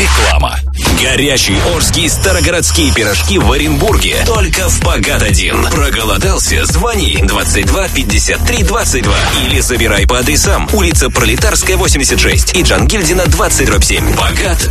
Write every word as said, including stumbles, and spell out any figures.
Реклама. Горячие орские старогородские пирожки в Оренбурге. Только в Пагат один. Проголодался? Звони двадцать два пятьдесят три двадцать два. Или забирай по адресам: улица Пролетарская, восемьдесят шесть и Джангильдина, двадцать семь. Пагат